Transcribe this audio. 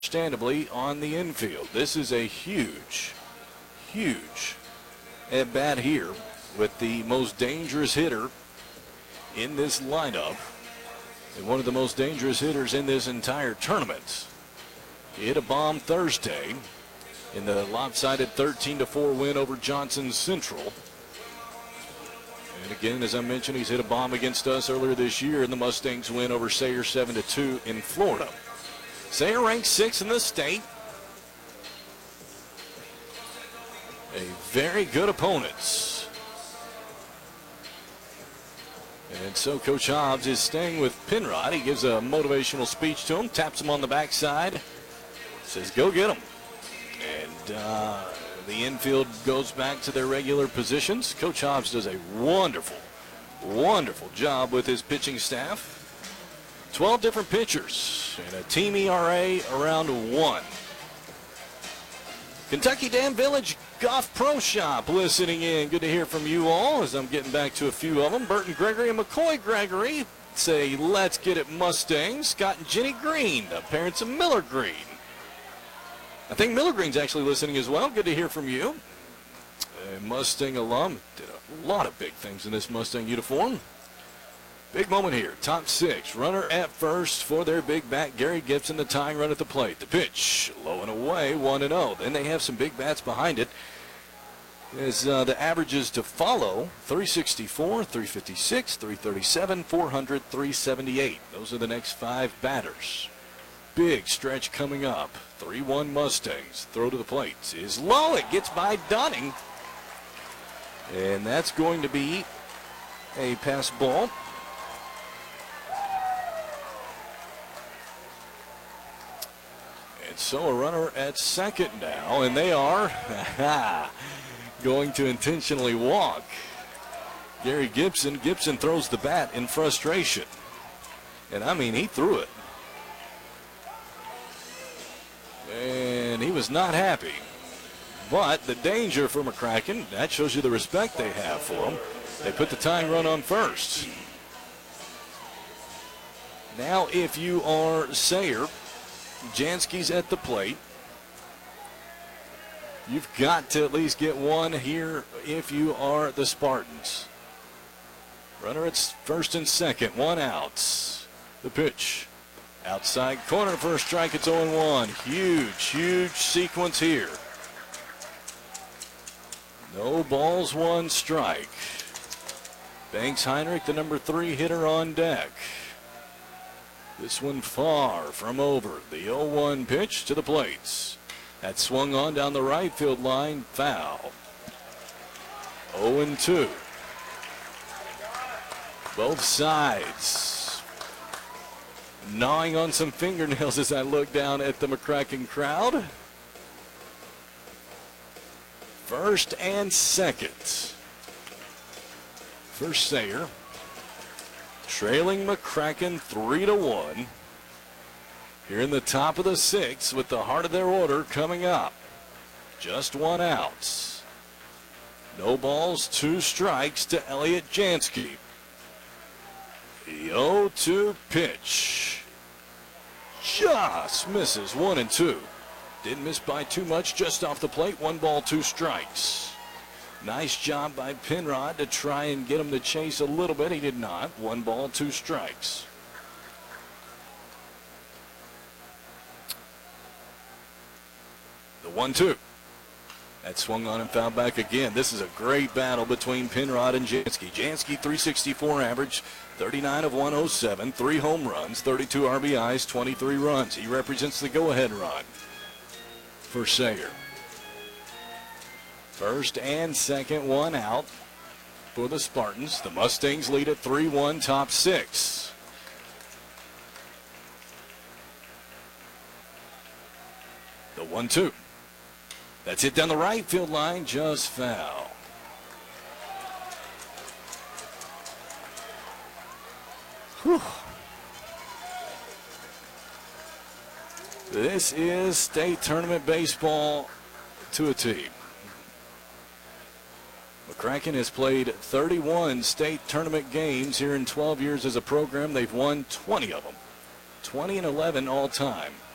understandably, on the infield. This is a huge, huge at bat here with the most dangerous hitter in this lineup and one of the most dangerous hitters in this entire tournament. He hit a bomb Thursday in the lopsided 13-4 win over Johnson Central. And again, as I mentioned, he's hit a bomb against us earlier this year in the Mustangs win over Sayre 7-2 in Florida. Sayre ranks 6th in the state. A very good opponent. And so Coach Hobbs is staying with Penrod. He gives a motivational speech to him, taps him on the backside, says, go get him. And the infield goes back to their regular positions. Coach Hobbs does a wonderful, wonderful job with his pitching staff. 12 different pitchers and a team ERA around 1. Kentucky Dam Village Golf Pro Shop listening in. Good to hear from you all as I'm getting back to a few of them. Burton Gregory and McCoy Gregory say, let's get it Mustangs. Scott and Jenny Green, the parents of Miller Green. I think Miller Green's actually listening as well. Good to hear from you. A Mustang alum. Did a lot of big things in this Mustang uniform. Big moment here. Top 6. Runner at first for their big bat. Gary Gibson, the tying run at the plate. The pitch. Low and away. 1-0. Then they have some big bats behind it. As the averages to follow, 364, 356, 337, 400, 378. Those are the next 5 batters. Big stretch coming up. 3-1 Mustangs. Throw to the plate is low. It gets by Dunning. And that's going to be a pass ball. And so a runner at second now. And they are going to intentionally walk. Gary Gibson. Gibson throws the bat in frustration. And I mean, he threw it. And he was not happy. But the danger for McCracken, that shows you the respect they have for him. They put the tying run on first. Now if you are Sayre, Jansky's at the plate. You've got to at least get one here if you are the Spartans. Runner at first and second, 1 out. The pitch. Outside corner for a strike, it's 0-1. Huge, huge sequence here. No balls, 1 strike. Banks Heinrich, the number 3 hitter on deck. This one far from over. The 0-1 pitch to the plates. That swung on down the right field line, foul. 0-2. Both sides gnawing on some fingernails as I look down at the McCracken crowd. First and second for Sayre. Trailing McCracken 3-1. Here in the top of the 6th with the heart of their order coming up. Just 1 out. No balls, 2 strikes to Elliot Jansky. The 0-2 pitch. Just misses 1-2. Didn't miss by too much, just off the plate. 1 ball, 2 strikes. Nice job by Penrod to try and get him to chase a little bit. He did not. 1 ball, 2 strikes. The 1-2. That swung on and fouled back again. This is a great battle between Penrod and Jansky. Jansky, 364 average, 39 of 107, 3 home runs, 32 RBIs, 23 runs. He represents the go-ahead run for Sayre. First and second, 1 out for the Spartans. The Mustangs lead at 3-1, top 6. The 1-2. That's hit down the right field line, just foul. Whew. This is state tournament baseball to a T. McCracken has played 31 state tournament games here in 12 years as a program. They've won 20 of them. 20-11 all time.